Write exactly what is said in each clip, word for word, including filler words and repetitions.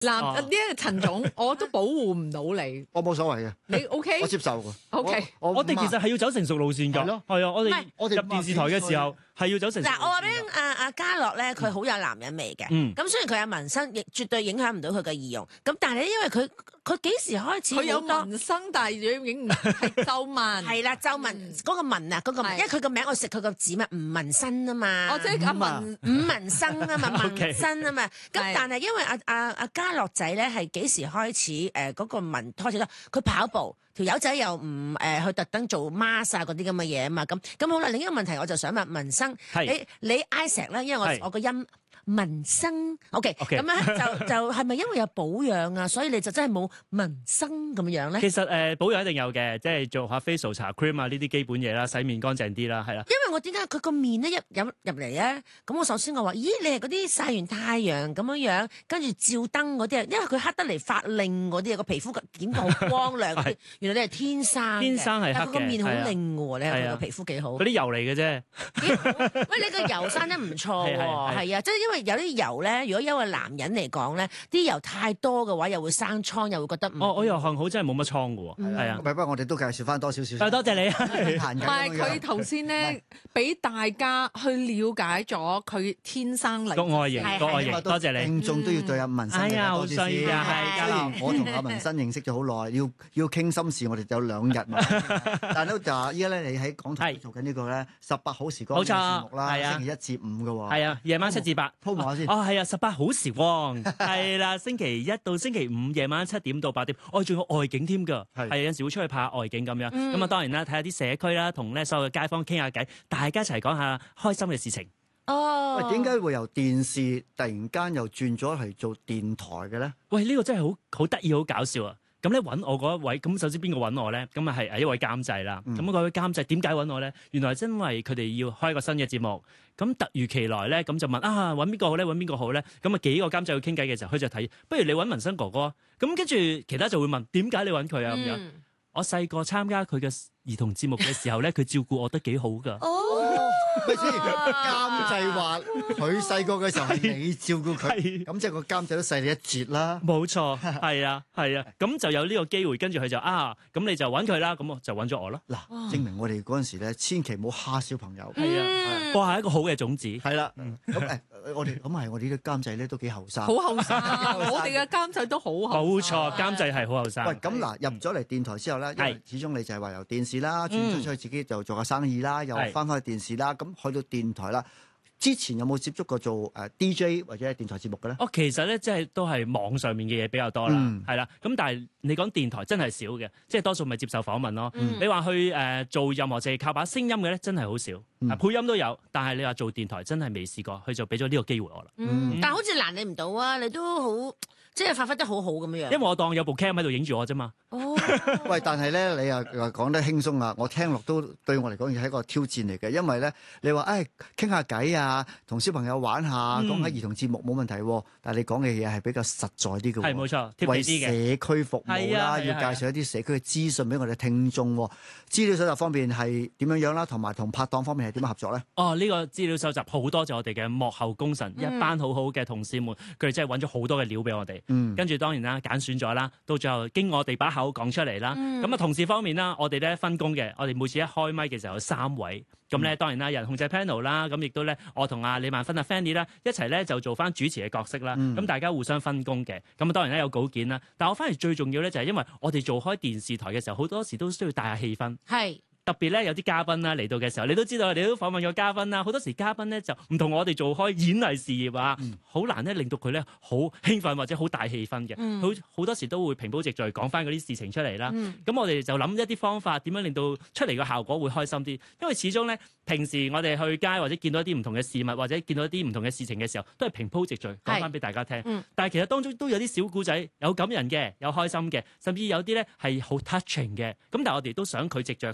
嗱，呢個陳總，我都保護唔到你。 我冇所謂嘅， 你 OK？ 我接受嘅。 OK， 我我哋其實係要走成熟路線㗎。 係咯， 係啊，我哋唔係我哋入電視台嘅時候係要走成熟路線㗎。 嗱，我話俾你聽，阿阿嘉樂咧，佢好有男人味嘅。 嗯咁雖然佢有紋身，亦絕對影響唔到佢嘅儀容。咁但係咧，因為佢佢幾時開始佢有好多紋身，但係已經唔係皺紋。 係啦，皺紋嗰個紋啊，嗰個紋， 係因為佢個名我食佢個字嘛，吳紋身啊嘛。 哦，即係阿文五紋身啊嘛， OK 紋身啊嘛，咁係但係因為阿阿阿嘉樂仔咧係幾時開始誒嗰、呃嗰個紋開始咧？佢跑步條友仔又唔誒去特登做 mask 啊嗰啲咁嘅嘢啊嘛，咁咁好啦。另一個問題我就想問紋身， 係你你 Isaac 咧，因為係我我個音。紋身，OK， OK 咁咧就就係咪因為有保養啊，所以你就真係冇紋身咁樣咧？ 其實誒、呃、保養一定有嘅，即係做下 facial 搽 cream 啊呢啲基本嘢啦，洗面乾淨啲啦，係啦。 因為我點解佢個面咧一入入嚟咧？咁我首先我話：咦，你係嗰啲曬完太陽咁樣樣，跟住照燈嗰啲啊？因為佢黑得嚟發亮嗰啲啊，個皮膚點解好光亮嗰啲？原來你係天生嘅， 天生係黑嘅但佢個面好係啊靚嘅喎，你係佢係啊個皮膚幾好。 嗰啲油嚟嘅啫。 咦喂，你個油生得唔錯喎， 係係係係啊，即係因為有啲油咧，如果因為男人嚟講咧，啲油太多嘅話，又會生瘡，又會覺得唔。 我我又幸好真係冇乜瘡嘅喎，係啊。 唔係，不過我哋都介紹翻多少少。 啊，多謝你啊！ 唔唔係佢頭先咧，俾大家去了解咗佢天生麗個外形， 係個外形， 係多謝你。 聽眾都要對阿文生哎呀多啲好衰先。 啊係雖然我同阿文生認識咗好耐，要要傾心事，我哋就有兩日嘛。但係都就話依家咧，你喺港台係做緊呢個咧十八好時光嘅冇錯節目啦， 係啊星期一至五嘅喎。 係啊，夜晚七至八。 鋪埋下先。 哦，係啊，十八好時光，係啦，星期一到星期五夜晚七點到八點，我仲有外景添㗎， 係係有陣時會出去拍下外景咁樣， 嗯咁啊當然啦，睇下啲社區啦，同咧所有嘅街坊傾下偈，大家一齊講下開心嘅事情。 哦， 喂，點解會由電視突然間又轉咗嚟做電台嘅咧？ 喂，呢個真係好好得意，好搞笑啊！咁咧揾我嗰一位，咁首先邊個揾我咧？咁啊係誒一位監製啦。咁嗰位監製點解揾我咧？原來因為佢哋要開一個新嘅節目，咁突如其來咧，咁就問啊揾邊個好咧？揾邊個好咧？咁啊幾個監製去傾偈嘅時候，佢就睇，不如你揾文生哥哥。咁跟住其他就會問點解你揾佢啊？咁樣。 嗯我細個參加佢嘅兒童節目嘅時候咧，佢照顧我得幾好㗎。 哦， 咪先監製話佢細個嘅時候係你照顧佢， 係咁即係個監製都細你一截啦。 冇錯，係啊，係啊，咁就有呢個機會，跟住佢就啊，咁你就揾佢啦，咁我就揾咗我咯。 嗱，證明我哋嗰陣時咧，千祈唔好蝦小朋友。 係啊，哇，係一個好嘅種子。 係啦，咁誒，我哋咁係我哋啲監製咧都幾後生。 好後生，我哋嘅監製都好後生。 冇錯，監製係好後生。 喂，咁嗱，入咗嚟電台之後咧，因為始終你就係話由電視啦，轉咗出去自己就做下生意啦，又翻返去電視啦，咁去到電台啦。之前有冇接觸過做誒 D J 或者係電台節目嘅咧？ 哦，其實咧，即係都係網上面嘅嘢比較多啦，係啦、嗯。咁但係你講電台真係少嘅，即係多數咪接受訪問咯。嗯、你話去誒、呃、做任何淨係靠把聲音嘅咧，真係好少。嗯、配音都有，但係你話做電台真係未試過，佢就俾咗呢個機會我啦。 嗯，但係好似難你唔到啊，你都好即係發揮得好好咁樣。 因為我當有部 cam 喺度影住我啫嘛。 哦， 喂，但係咧，你又又講得輕鬆啊！我聽落都對我嚟講係一個挑戰嚟嘅，因為咧，你話誒傾下偈啊，同小朋友玩下，講喺、嗯、兒童節目冇問題喎。但係你講嘅嘢係比較實在啲嘅喎， 係冇錯，貼地啲嘅。 為社區服務啦， 啊啊、 要介紹一啲社區嘅資訊俾我哋聽眾。資料搜集方面係點樣樣啦？同埋同拍檔方面係點樣合作咧？ 哦，呢、呢個資料搜集好多謝我哋嘅幕後功臣，嗯、一班好好嘅同事們，佢哋真係揾咗好多嘅料俾我哋。嗯、跟住當然啦，揀選咗啦，到最後經我哋把口講出嚟啦。咁啊、嗯，同事方面啦，我哋咧分工嘅，我哋每次一開麥嘅時候有三位。咁咧、嗯、當然啦，人控制 panel 啦，咁亦都咧我同阿李萬芬、阿 Fanny 啦一齊咧就做翻主持嘅角色啦。咁、嗯、大家互相分工嘅。咁啊當然咧有稿件啦，但我反而最重要咧就係因為我哋做開電視台嘅時候，好多時都需要帶下氣氛。係。特別咧有啲嘉賓啦嚟到嘅時候，你都知道，你都訪問過嘉賓啦。好多時嘉賓咧就唔同我哋做開演藝事業啊，好、嗯、難咧令到佢咧好興奮或者好大氣氛嘅。好好、嗯、多時都會平鋪直敍講翻嗰啲事情出嚟啦。咁、嗯、我哋就諗一啲方法，點樣令到出嚟嘅效果會開心啲。因為始終咧平時我哋去街或者見到一啲唔同嘅事物，或者見到一啲唔同嘅事情嘅時候，都係平鋪直敍講翻俾大家聽。嗯、但係其實當中都有啲小故仔，有感人嘅，有開心嘅，甚至有啲咧係好 touching 嘅。咁但係我哋都想佢藉著佢嘅聲音，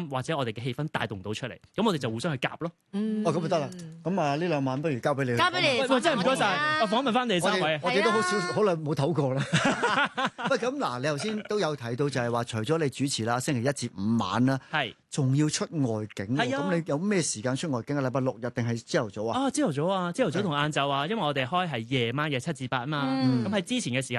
音或者我哋嘅氣氛帶動到出嚟，咁我哋就互相去夾咯。 嗯哦，咁就得啦。咁啊，呢兩晚不如交俾你。 交俾你。 喂，真係唔該晒，我訪問翻你我三位哋。我哋都好少好耐冇唞過啦。喂，咁嗱，你頭先都有提到就係話，除咗你主持啦，星期一至五晚啦， 係仲要出外景喎。 係啊咁你有咩時間出外景啊？禮拜六日定係朝頭早啊？ 啊，朝頭早啊，朝頭早同晏晝啊，因為我哋開係夜晚嘅七至八啊嘛。 嗯咁喺之前嘅時間